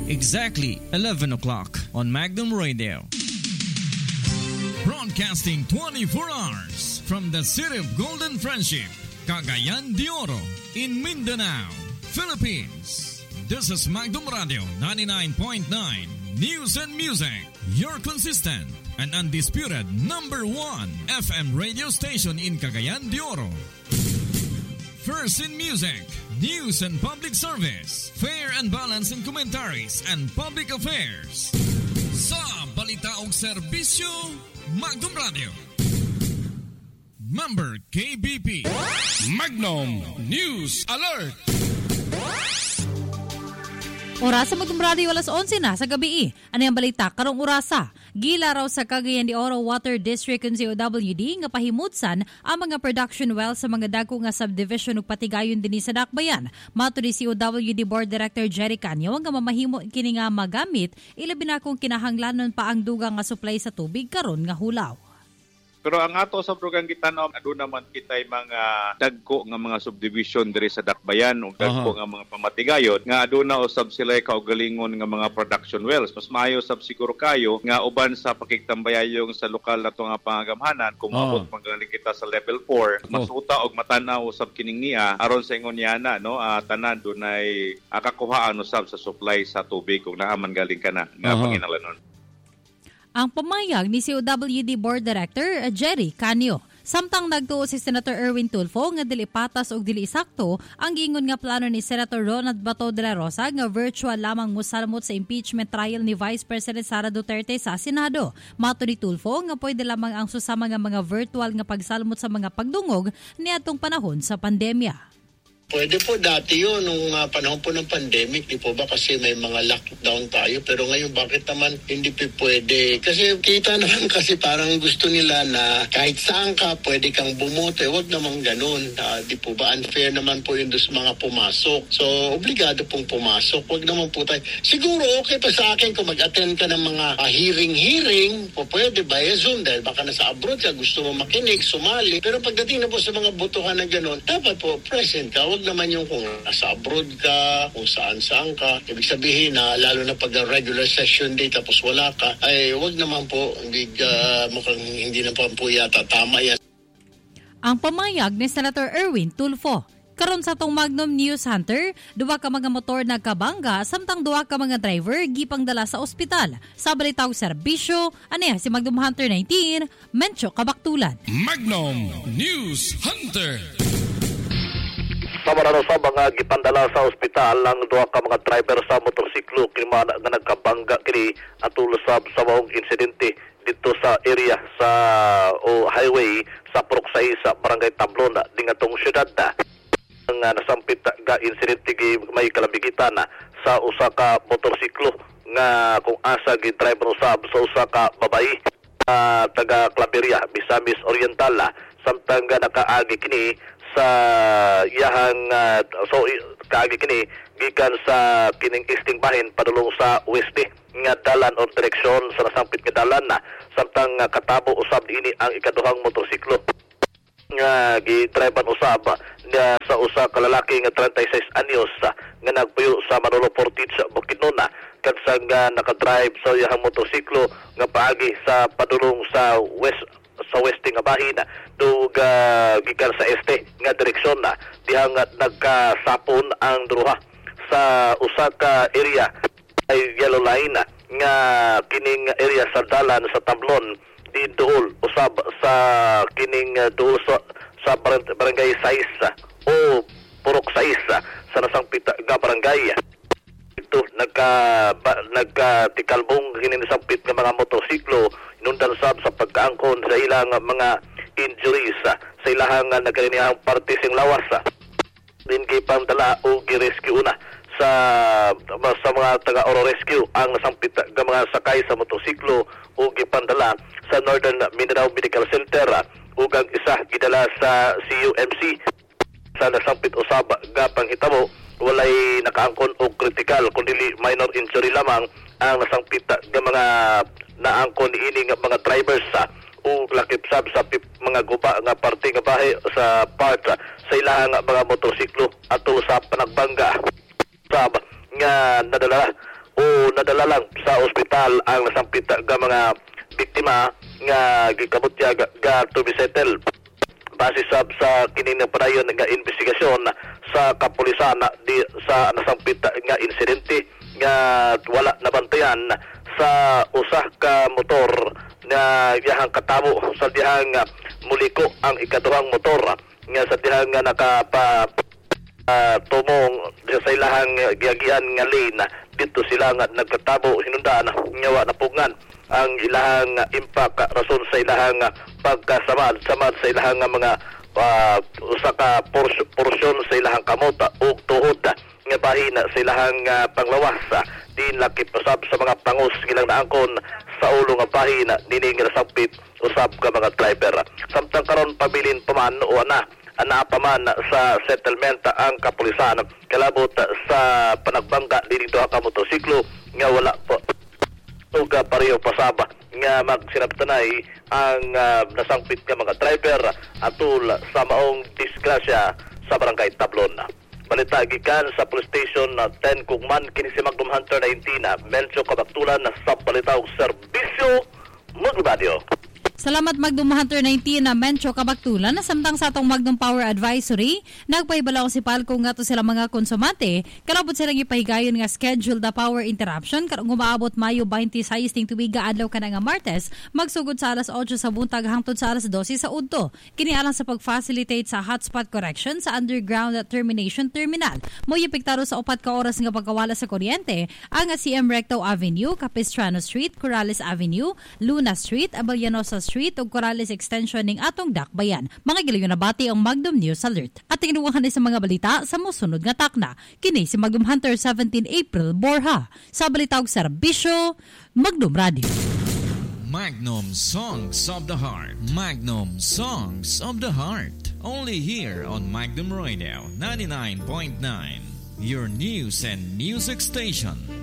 Exactly 11 o'clock on Magnum Radio. Broadcasting 24 hours from the city of Golden Friendship, Cagayan de Oro, in Mindanao, Philippines. This is Magnum Radio 99.9 News and Music, your consistent and undisputed number 1 FM radio station in Cagayan de Oro. First in music, news and public service, fair and balanced in commentaries and public affairs. Sa balita o serbisyo, Magnum Radio. Member KBP. Magnum News Alert. Oras sa Magnum Radio, alas 11 na sa gabi. Ano yung balita? Karong orasa. Gila raw sa Cagayan de Oro Water District ng COWD nga pahimutsan ang mga production wells sa mga dako nga subdivision ug patigayon dinhi sa Dakbayan. Mato ni COWD Board Director Jerry Canyo nga mamahimo kini nga magamit ilabi na kung kinahanglanon pa ang dugang nga supply sa tubig karon nga hulaw. Pero ang ato sa program gitanom, aduna naman kitay mga dagko nga mga subdivision diri sa Dakbayan ug dagko nga mga pamatigayon nga aduna usab sila kaugalingon nga mga production wells. Mas maayo sab siguro kayo nga uban sa pakigtambayayong sa lokal nato nga pangagamhanan kung maabot panggaling kita sa level 4, masuta og matanaw usab kining niya aron sa ingon yana no tanan dunay akakuhaan usab sa supply sa tubig kung naaman galing kana nga panginahanglanon. Ang pamayag ni COWD Board Director Jerry Canyo. Samtang nagtuo si Senator Erwin Tulfo nga dili patas og dili sakto ang giingon nga plano ni Senator Ronald Bato de la Rosa nga virtual lamang mosalmot sa impeachment trial ni Vice President Sara Duterte sa Senado. Mato ni Tulfo nga pwede lamang ang susama nga mga virtual nga pagsalmot sa mga pagdungog niadtong panahon sa pandemya. Pwede po dati yun, nung panahon po ng pandemic, di po ba kasi may mga lockdown tayo. Pero ngayon, bakit naman hindi po pwede? Kasi kita naman kasi parang gusto nila na kahit saan ka, pwede kang bumoto. Huwag naman ganun. Di po ba unfair naman po yun sa mga pumasok. So, obligado pong pumasok. Huwag naman po tayo. Siguro okay pa sa akin kung mag-attend ka ng mga hearing. Po pwede ba? Zoom dahil baka nasa abroad ka, gusto mo makinig, sumali. Pero pagdating na po sa mga botohan na ganun, dapat po present ka. Huwag naman yung kung nasa abroad ka, kung saan-saan ka. Ibig sabihin na lalo na pag regular session day tapos wala ka, ay huwag naman po, mukhang hindi na po yata tama yan. Ang pamayag ni Senator Erwin Tulfo. Karon sa tong Magnum News Hunter, 2 ka mga motor nagkabangga samtang 2 ka mga driver gipang dala sa ospital. Sa balitaw serbisyo, aniya si Magnum Hunter 19, Mencho Kabaktulan. Magnum News Hunter. Sama na sa mga gipandala sa ospital ang 2 ka mga driver sa motorsiklo nga nagkabangga kini atol sa maong insidente dito sa area sa highway sa Puruksay sa Barangay Tablon dingatong syudad ang nasampit ga insidente may kalambigitan sa usa ka motorsiklo nga kung asa gi driver usab sa usa ka babayi taga Claveria, Misamis Oriental samtang nakaagi kini sa iyahang kaagi kini gikan sa kining easting bahin padulong sa weste nga dalan o direksyon sa nasampit nga dalan samtang katabo usab ini ang ikaduhang motorsiklo nga gi-drivean usab nga sa usa ka lalaki nga 36 anyos nga nagpuyo sa Manolo Portage Bukidnon kansang nakadrive sa iyahang motorsiklo nga paagi sa padulong sa weste nga bahin dug gikan sa este nga direksyon dihang nagkasapon ang druha sa usa ka area ay yellow line nga kining area sa dalan sa Tablon di duol usab sa kining duol sa barangay 6 o Purok 6 sa nasampit nga barangay. Ito nagkatikalbong kini nasampit nga mga motorsiklo inundan sab sa pagkaangkon sa ilang mga injuries sa ilahang nagalinihang parte sing lawas din kay pamdala o gi-rescue na sa mga taga-Oro Rescue ang nasampit nga mga sakay sa motorsiklo o gipandala sa Northern Mindanao Medical Center ug ang isa gidala sa CUMC sa nasampit usab nga panghitabo walay nakaangkon o critical kundi minor injury lamang ang nasampit nga mga naangkon ini nga mga drivers o lakip sab sa mga guba nga parte nga bahay sa part sa ilang mga motorsiklo ato sa panagbangga sab nga nadala o nadala lang sa ospital ang nasampit nga mga biktima nga gikabutya ga to be settled. Base sa kining padayon nga investigasyon sa kapulisan sa nasampit nga insidente nga wala nabantayan sa usah ka motor nga iyahang katamo sa dihang muliko ang ikaduhang motor nga sa dihang nga tumong sa ilahang giagian nga lane dito sila nga nagkatabo hinundaan nga napungan ang ilahang impact rason sa ilahang pagkasamad sa ilahang mga usa ka porsyon sa ilahang kamota o tuhod nga bahina sa ilahang panglawas din lakipasab sa mga pangus ilang naangkon sa ulo nga bahina dining nasampit usab ka mga driver. Samtang karon pabilin paman o ana paman sa settlement ang kapulisan kalabot sa panagbangga dining duha ka motorsiklo nga wala po uga pareho pasaba nga magsinabtanay ang nasangpit nga mga driver atul sa maong disgrasya sa barangay Tablon. Balita gikan sa police station 10 Kugman kini si Magnum Hunter 19 Mencho Kabaktulan sa balitang serbisyo Maglubadio. Salamat Magnum Hunter 19 na Mencho Kabaktulan na samtang sa atong Magnum Power Advisory nagpahibalaw si Palco nga to sila mga konsumante kalabot silang ipahigayon nga scheduled na power interruption karong umaabot Mayo 26 ting tuiga adlaw kana nga Martes magsugod sa alas 8 sa buntag hangtod sa alas 12 sa udto kini alang sa pag-facilitate sa hotspot correction sa underground termination terminal mo epektado sa 4 ka oras nga pagkawala sa kuryente ang CM Recto Avenue, Capistrano Street, Corrales Avenue, Luna Street, Abellanosa Street ug Corrales Extension ning atong dakbayan. Mga gilayon na bati ang Magnum News Alert. At tinuwahan sa mga balita sa mosunod nga takna. Kini si Magnum Hunter 17 April Borja sa balitang serbisyo Magnum Radio. Magnum Songs of the Heart. Magnum Songs of the Heart. Only here on Magnum Radio 99.9. Your news and music station.